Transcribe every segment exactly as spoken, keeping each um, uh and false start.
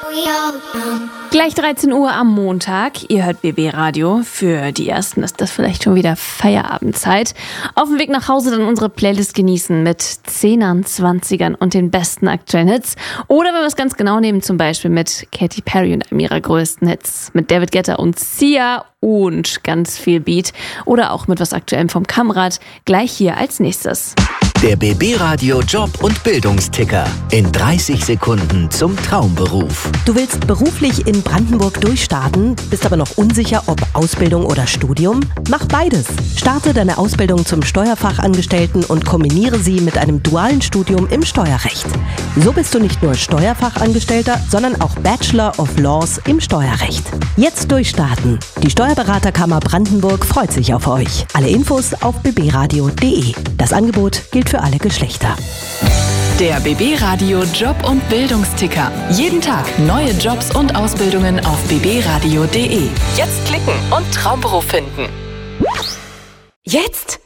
Gleich dreizehn Uhr am Montag. Ihr hört B B Radio. Für die Ersten ist das vielleicht schon wieder Feierabendzeit. Auf dem Weg nach Hause dann unsere Playlist genießen mit Zehnern, Zwanzigern und den besten aktuellen Hits. Oder wenn wir es ganz genau nehmen, zum Beispiel mit Katy Perry und einem ihrer größten Hits. Mit David Guetta und Sia und ganz viel Beat. Oder auch mit was Aktuellem vom Kamerad. Gleich hier als nächstes. Der B B Radio Job- und Bildungsticker. In dreißig Sekunden zum Traumberuf. Du willst beruflich in Brandenburg durchstarten, bist aber noch unsicher, ob Ausbildung oder Studium? Mach beides. Starte deine Ausbildung zum Steuerfachangestellten und kombiniere sie mit einem dualen Studium im Steuerrecht. So bist du nicht nur Steuerfachangestellter, sondern auch Bachelor of Laws im Steuerrecht. Jetzt durchstarten. Die Steuerberaterkammer Brandenburg freut sich auf euch. Alle Infos auf b b radio punkt d e. Das Angebot gilt für alle Geschlechter. Der B B Radio Job- und Bildungsticker. Jeden Tag neue Jobs und Ausbildungen auf b b radio punkt d e. Jetzt klicken und Traumberuf finden. Jetzt?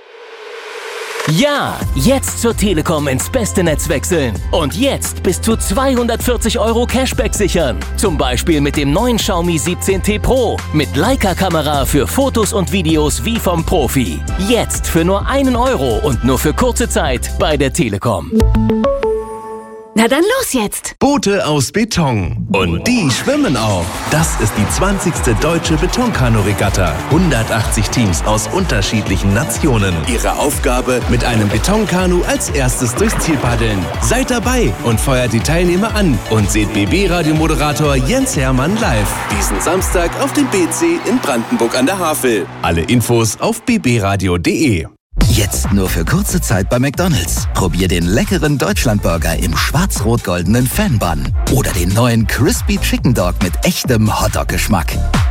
Ja, jetzt zur Telekom ins beste Netz wechseln. Und jetzt bis zu zweihundertvierzig Euro Cashback sichern. Zum Beispiel mit dem neuen Xiaomi siebzehn T Pro. Mit Leica-Kamera für Fotos und Videos wie vom Profi. Jetzt für nur einen Euro und nur für kurze Zeit bei der Telekom. Na dann los jetzt! Boote aus Beton. Und die schwimmen auch. Das ist die zwanzigste Deutsche Betonkanu-Regatta. hundertachtzig Teams aus unterschiedlichen Nationen. Ihre Aufgabe, mit einem Betonkanu als erstes durchs Ziel paddeln. Seid dabei und feuert die Teilnehmer an. Und seht B B-Radio-Moderator Jens Hermann live. Diesen Samstag auf dem B C in Brandenburg an der Havel. Alle Infos auf b b radio punkt d e. Jetzt nur für kurze Zeit bei McDonald's. Probier den leckeren Deutschlandburger im schwarz-rot-goldenen Fan-Bun. Oder den neuen Crispy Chicken Dog mit echtem Hotdog-Geschmack.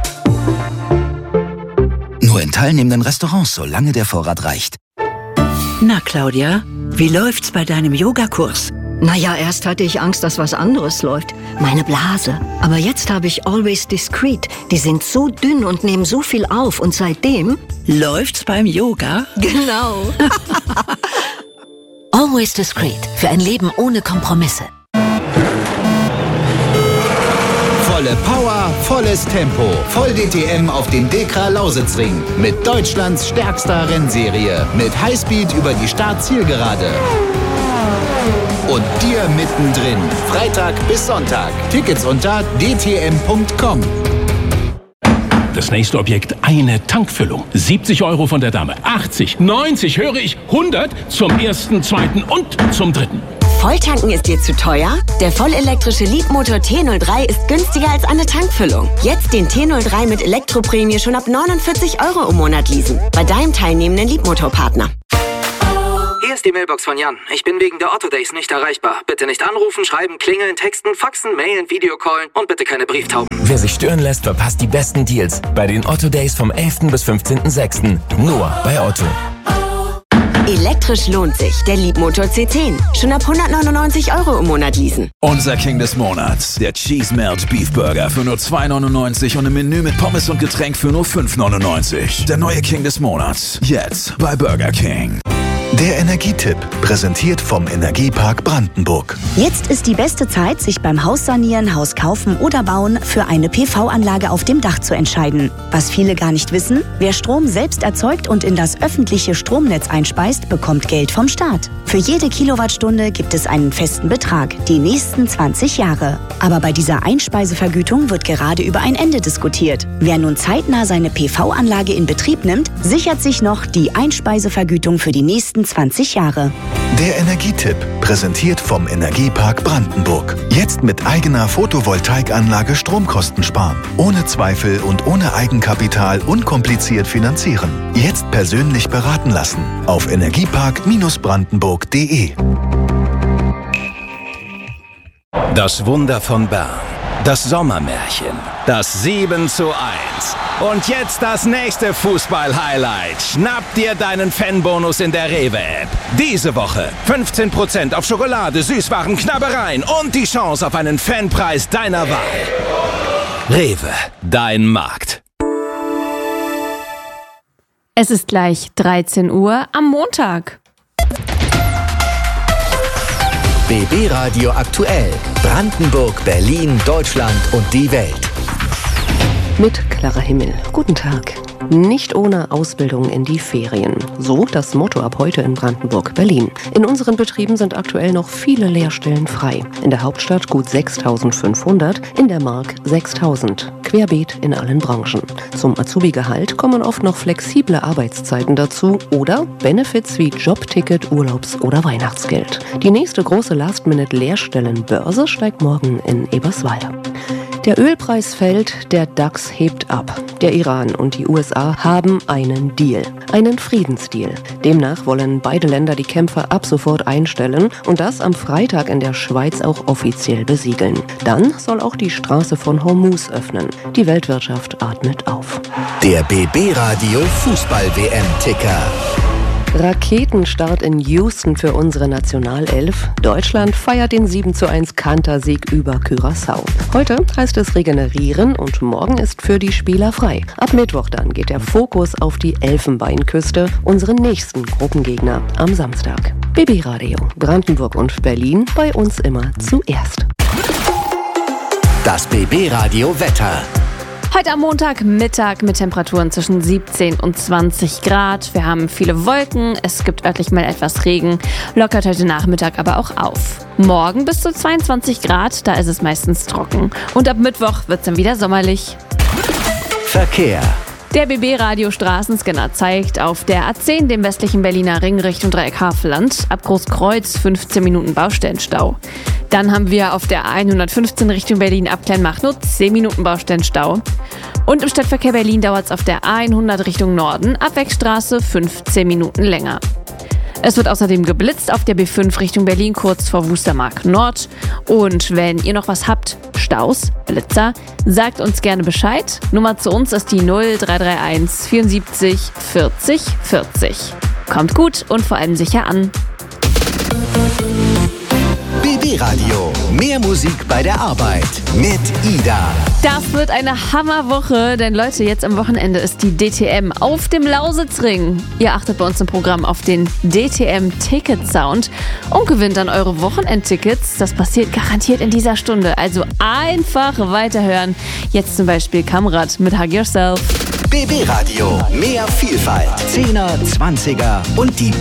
Nur in teilnehmenden Restaurants, solange der Vorrat reicht. Na, Claudia, wie läuft's bei deinem Yogakurs? Naja, erst hatte ich Angst, dass was anderes läuft. Meine Blase. Aber jetzt habe ich Always Discreet. Die sind so dünn und nehmen so viel auf. Und seitdem... Läuft's beim Yoga? Genau. Always Discreet. Für ein Leben ohne Kompromisse. Volle Power, volles Tempo. Voll D T M auf dem Dekra Lausitzring. Mit Deutschlands stärkster Rennserie. Mit Highspeed über die Start-Zielgerade. Und dir mittendrin. Freitag bis Sonntag. Tickets unter d t m punkt com. Das nächste Objekt, eine Tankfüllung. siebzig Euro von der Dame. achtzig, neunzig, höre ich, hundert zum ersten, zweiten und zum dritten. Volltanken ist dir zu teuer? Der vollelektrische Leapmotor T null drei ist günstiger als eine Tankfüllung. Jetzt den T null drei mit Elektroprämie schon ab neunundvierzig Euro im Monat leasen. Bei deinem teilnehmenden Leapmotor-Partner. Hier ist die Mailbox von Jan. Ich bin wegen der Otto Days nicht erreichbar. Bitte nicht anrufen, schreiben, klingeln, texten, faxen, mailen, Videocallen und bitte keine Brieftauben. Wer sich stören lässt, verpasst die besten Deals bei den Otto Days vom elften bis fünfzehnten sechsten Nur bei Otto. Elektrisch lohnt sich. Der Leapmotor C zehn. Schon ab hundertneunundneunzig Euro im Monat leasen. Unser King des Monats. Der Cheese Melt Beef Burger für nur zwei neunundneunzig und im Menü mit Pommes und Getränk für nur fünf neunundneunzig. Der neue King des Monats. Jetzt bei Burger King. Der Energietipp, präsentiert vom Energiepark Brandenburg. Jetzt ist die beste Zeit, sich beim Haussanieren, Haus kaufen oder bauen für eine P V-Anlage auf dem Dach zu entscheiden. Was viele gar nicht wissen, wer Strom selbst erzeugt und in das öffentliche Stromnetz einspeist, bekommt Geld vom Staat. Für jede Kilowattstunde gibt es einen festen Betrag, die nächsten zwanzig Jahre. Aber bei dieser Einspeisevergütung wird gerade über ein Ende diskutiert. Wer nun zeitnah seine P V-Anlage in Betrieb nimmt, sichert sich noch die Einspeisevergütung für die nächsten zwanzig Jahre. Der Energietipp, präsentiert vom Energiepark Brandenburg. Jetzt mit eigener Photovoltaikanlage Stromkosten sparen. Ohne Zweifel und ohne Eigenkapital unkompliziert finanzieren. Jetzt persönlich beraten lassen. Auf energiepark brandenburg punkt d e. Das Wunder von Bern. Das Sommermärchen. Das sieben zu eins. Und jetzt das nächste Fußball-Highlight. Schnapp dir deinen Fanbonus in der Rewe-App. Diese Woche fünfzehn Prozent auf Schokolade, Süßwaren, Knabbereien und die Chance auf einen Fanpreis deiner Wahl. Rewe, dein Markt. Es ist gleich dreizehn Uhr am Montag. B B Radio aktuell. Brandenburg, Berlin, Deutschland und die Welt. Mit klarer Himmel. Guten Tag. Nicht ohne Ausbildung in die Ferien. So das Motto ab heute in Brandenburg-Berlin. In unseren Betrieben sind aktuell noch viele Lehrstellen frei. In der Hauptstadt gut sechstausendfünfhundert, in der Mark sechstausend. Querbeet in allen Branchen. Zum Azubi-Gehalt kommen oft noch flexible Arbeitszeiten dazu oder Benefits wie Jobticket, Urlaubs- oder Weihnachtsgeld. Die nächste große Last-Minute-Lehrstellenbörse steigt morgen in Eberswalde. Der Ölpreis fällt, der DAX hebt ab. Der Iran und die U S A haben einen Deal, einen Friedensdeal. Demnach wollen beide Länder die Kämpfe ab sofort einstellen und das am Freitag in der Schweiz auch offiziell besiegeln. Dann soll auch die Straße von Hormuz öffnen. Die Weltwirtschaft atmet auf. Der B B Radio Fußball-W M-Ticker. Raketenstart in Houston für unsere Nationalelf. Deutschland feiert den sieben zu eins Kantersieg über Curaçao. Heute heißt es regenerieren und morgen ist für die Spieler frei. Ab Mittwoch dann geht der Fokus auf die Elfenbeinküste, unseren nächsten Gruppengegner am Samstag. B B Radio, Brandenburg und Berlin, bei uns immer zuerst. Das B B Radio Wetter. Heute am Montagmittag mit Temperaturen zwischen siebzehn und zwanzig Grad. Wir haben viele Wolken, es gibt örtlich mal etwas Regen, lockert heute Nachmittag aber auch auf. Morgen bis zu zweiundzwanzig Grad, da ist es meistens trocken. Und ab Mittwoch wird es dann wieder sommerlich. Verkehr. Der B B-Radio Straßenscanner zeigt auf der A zehn, dem westlichen Berliner Ring Richtung Dreieck Havelland, ab Großkreuz fünfzehn Minuten Baustellenstau. Dann haben wir auf der hundertfünfzehn Richtung Berlin ab Kleinmachnow zehn Minuten Baustellenstau. Und im Stadtverkehr Berlin dauert es auf der hundert Richtung Norden ab Wegstraße fünfzehn Minuten länger. Es wird außerdem geblitzt auf der B fünf Richtung Berlin kurz vor Wustermark Nord. Und wenn ihr noch was habt, Staus, Blitzer, sagt uns gerne Bescheid. Nummer zu uns ist die null drei drei eins vierundsiebzig vierzig vierzig. Kommt gut und vor allem sicher an. B B Radio. Mehr Musik bei der Arbeit mit Ida. Das wird eine Hammerwoche, denn Leute, jetzt am Wochenende ist die D T M auf dem Lausitzring. Ihr achtet bei uns im Programm auf den D T M-Ticket-Sound und gewinnt dann eure Wochenendtickets. Das passiert garantiert in dieser Stunde, also einfach weiterhören. Jetzt zum Beispiel Kamrat mit Hug Yourself. B B Radio. Mehr Vielfalt. Zehner, Zwanziger und die